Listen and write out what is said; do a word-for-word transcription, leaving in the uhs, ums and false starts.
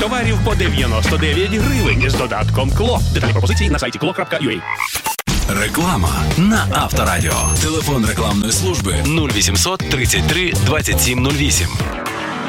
Товарів по дев'яносто дев'ять гривень з додатком КЛО. Детальні пропозиції на сайті кло крапка ю а. Реклама на Авторадіо. Телефон рекламної служби нуль вісімсот тридцять три двадцять сім нуль вісім.